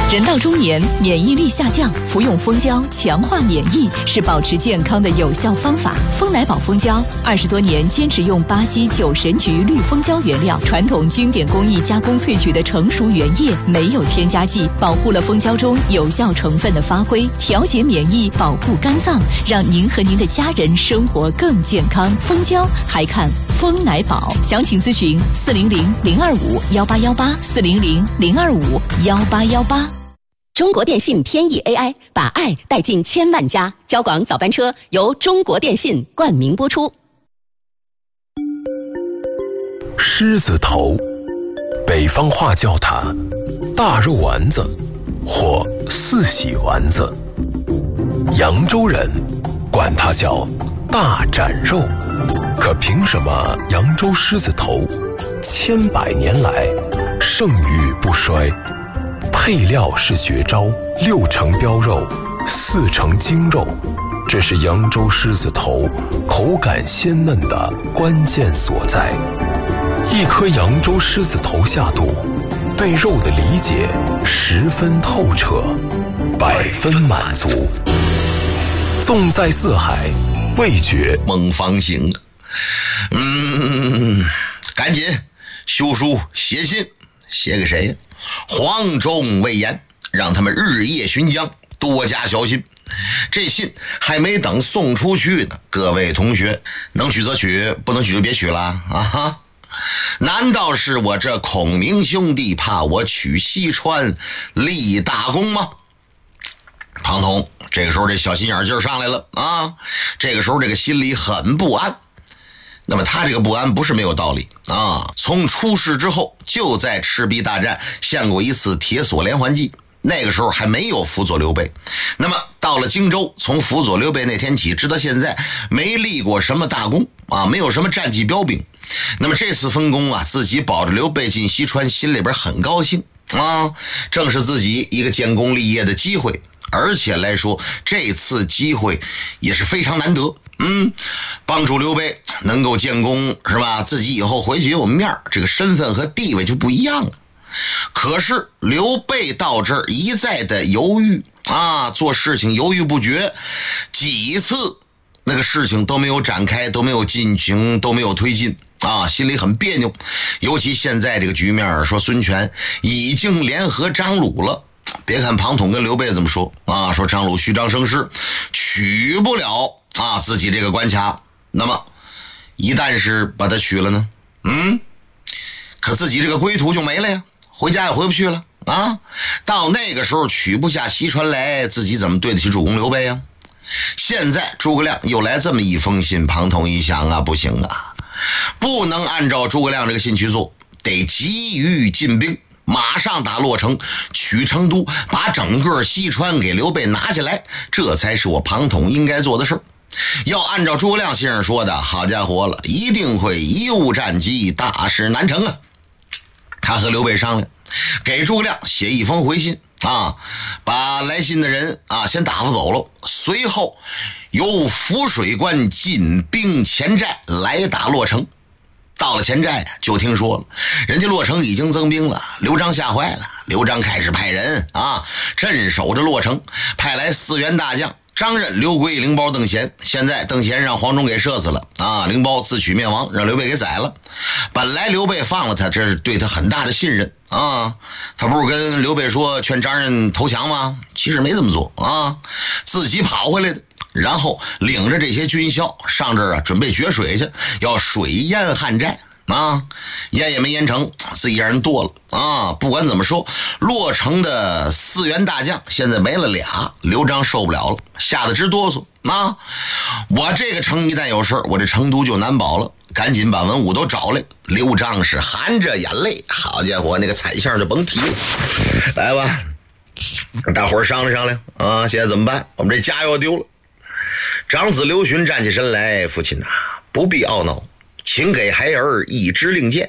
人到中年，免疫力下降，服用蜂胶强化免疫是保持健康的有效方法。蜂奶宝蜂胶20多年坚持用巴西9神菊绿蜂胶原料，传统经典工艺加工萃取的成熟原液，没有添加剂，保护了蜂胶中有效成分的发挥，调节免疫，保护肝脏，让您和您的家人生活更健康。蜂胶还看蜂奶宝，详情咨询400-025-18818，400-025-18818。 中国电信天翼 AI 把爱带进千万家，交广早班车由中国电信冠名播出。 狮子头，北方话叫它大肉丸子或四喜丸子，扬州人管它叫大斩肉。可凭什么扬州狮子头千百年来盛誉不衰？配料是绝招，6成膘肉，4成精肉，这是扬州狮子头口感鲜嫩的关键所在。一颗扬州狮子头下肚，对肉的理解十分透彻，100分满足。纵在四海，味觉孟方醒赶紧修书写信，写给谁呀？黄忠、魏延，让他们日夜巡江，多加小心。这信还没等送出去呢，各位同学，能取则取，不能取就别取了啊！难道是我这孔明兄弟怕我取西川立大功吗？庞统这个时候这小心眼劲儿上来了啊！这个时候这个心里很不安。那么他这个不安不是没有道理啊！从出事之后，就在赤壁大战献过一次铁索连环计，那个时候还没有辅佐刘备。那么到了荆州，从辅佐刘备那天起，直到现在没立过什么大功啊，没有什么战绩彪炳。那么这次分功啊，自己保着刘备进西川，心里边很高兴啊，正是自己一个建功立业的机会。而且来说，这次机会也是非常难得，帮助刘备能够建功，是吧？自己以后回去有面，这个身份和地位就不一样了。可是刘备到这儿一再的犹豫啊，做事情犹豫不决，几次那个事情都没有展开，都没有进行，都没有推进啊，心里很别扭。尤其现在这个局面，说孙权已经联合张鲁了。别看庞统跟刘备这么说啊，说张鲁虚张声势，取不了啊自己这个关卡。那么一旦是把他取了呢，可自己这个归途就没了呀，回家也回不去了啊。到那个时候取不下西川来，自己怎么对得起主公刘备呀？现在诸葛亮又来这么一封信，庞统一想啊，不行啊，不能按照诸葛亮这个信去做，得急于进兵，马上打洛城，取成都，把整个西川给刘备拿下来，这才是我庞统应该做的事儿。要按照诸葛亮先生说的，好家伙了，一定会贻误战机，大事难成啊。他和刘备商量，给诸葛亮写一封回信啊，把来信的人啊先打发走了，随后由浮水关进兵前寨来打洛城。到了前寨就听说了，人家洛城已经增兵了，刘璋吓坏了。刘璋开始派人啊镇守着洛城，派来4员大将张任、刘圭、灵包、邓贤。现在邓贤让黄忠给射死了啊，灵包自取灭亡，让刘备给宰了。本来刘备放了他，这是对他很大的信任啊。他不是跟刘备说劝张任投降吗？其实没这么做啊，自己跑回来的。然后领着这些军校上这儿啊，准备决水去，要水淹汉寨啊，淹也没淹成，自己让人剁了啊。不管怎么说，洛城的4员大将现在没了俩，刘璋受不了了，吓得直哆嗦啊！我这个城一旦有事，我这成都就难保了，赶紧把文武都找来。刘璋是含着眼泪，好家伙，那个彩相就甭提了。来吧，大伙儿商量商量啊，现在怎么办？我们这家要丢了。长子刘询站起身来，父亲呐，不必懊恼，请给孩儿一支令箭。